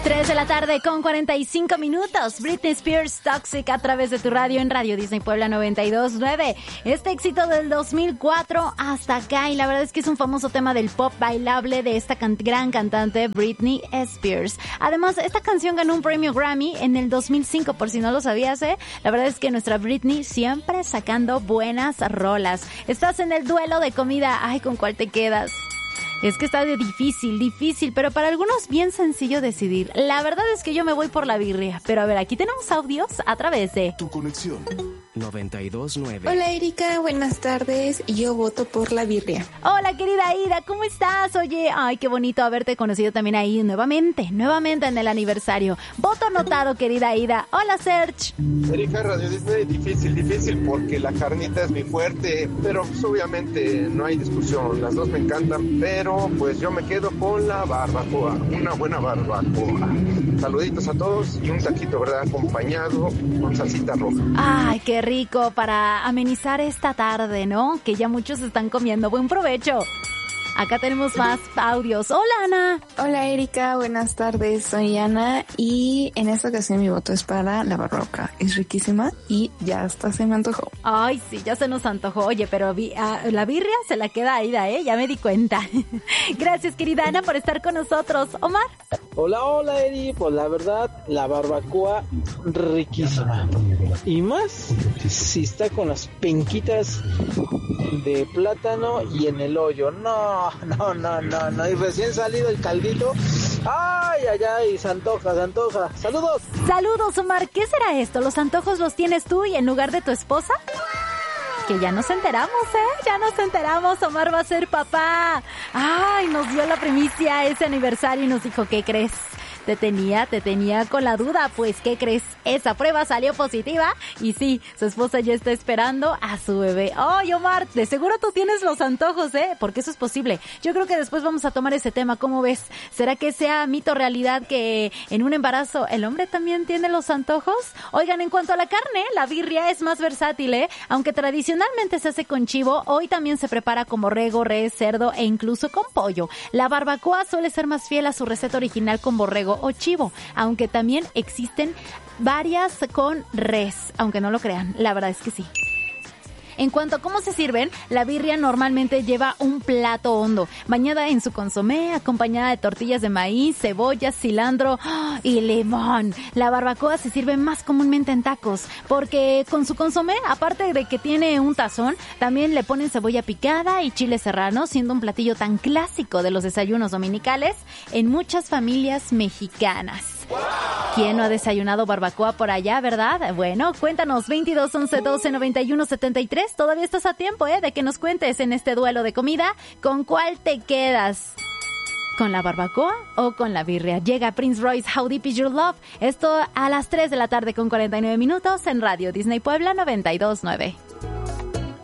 3 de la tarde con 45 minutos. Britney Spears, Toxic, a través de tu radio en Radio Disney Puebla 92.9. Este éxito del 2004 hasta acá, y la verdad es que es un famoso tema del pop bailable de esta gran cantante Britney Spears. Además, esta canción ganó un premio Grammy en el 2005, por si no lo sabías, ¿eh? La verdad es que nuestra Britney siempre sacando buenas rolas. Estás en el duelo de comida. Ay, ¿con cuál te quedas? Es que está difícil, pero para algunos bien sencillo decidir. La verdad es que yo me voy por la birria. Pero a ver, aquí tenemos audios a través de Tu Conexión 92.9. Hola Erika, buenas tardes. Yo voto por la birria. Hola querida Ida, ¿cómo estás? Oye, ay, qué bonito haberte conocido también ahí nuevamente en el aniversario. Voto anotado, querida Ida. Hola Serge. Erika, Radio Disney, difícil porque la carnita es muy fuerte, pero pues, obviamente no hay discusión, las dos me encantan, pero pues yo me quedo con la barbacoa, una buena barbacoa. Saluditos a todos y un taquito, ¿verdad? Acompañado con salsita roja. Ay, qué rico para amenizar esta tarde, ¿no? Que ya muchos están comiendo. Buen provecho. Acá tenemos más audios. Hola, Ana. Hola Erika, buenas tardes. Soy Ana y en esta ocasión mi voto es para la barbacoa. Es riquísima y ya hasta se me antojó. Ay, sí, ya se nos antojó. Oye, pero la birria se la queda Aida, ¿eh? Ya me di cuenta. Gracias, querida Ana, por estar con nosotros. Omar. Hola, Eri. Pues la verdad, la barbacoa riquísima. Y más si está con las penquitas de plátano y en el hoyo. No. Y recién salido el caldito. Ay, se antoja. Saludos, Omar. ¿Qué será esto? ¿Los antojos los tienes tú y en lugar de tu esposa? Que ya nos enteramos, Omar va a ser papá. Ay, nos dio la primicia ese aniversario y nos dijo, ¿qué crees? Te tenía con la duda. Pues, ¿qué crees? Esa prueba salió positiva y sí, su esposa ya está esperando a su bebé. ¡Ay, Omar! De seguro tú tienes los antojos, ¿eh? Porque eso es posible. Yo creo que después vamos a tomar ese tema. ¿Cómo ves? ¿Será que sea mito o realidad que en un embarazo el hombre también tiene los antojos? Oigan, en cuanto a la carne, la birria es más versátil, ¿eh? Aunque tradicionalmente se hace con chivo, hoy también se prepara con borrego, res, cerdo e incluso con pollo. La barbacoa suele ser más fiel a su receta original con borrego o chivo, aunque también existen varias con res, aunque no lo crean, la verdad es que sí. En cuanto a cómo se sirven, la birria normalmente lleva un plato hondo, bañada en su consomé, acompañada de tortillas de maíz, cebolla, cilantro y limón. La barbacoa se sirve más comúnmente en tacos, porque con su consomé, aparte de que tiene un tazón, también le ponen cebolla picada y chile serrano, siendo un platillo tan clásico de los desayunos dominicales en muchas familias mexicanas. ¿Quién no ha desayunado barbacoa por allá, verdad? Bueno, cuéntanos, 22 11 12 91 73. Todavía estás a tiempo, de que nos cuentes en este duelo de comida con cuál te quedas. ¿Con la barbacoa o con la birria? Llega Prince Royce, How Deep Is Your Love. Esto a las 3 de la tarde con 49 minutos en Radio Disney Puebla 92.9.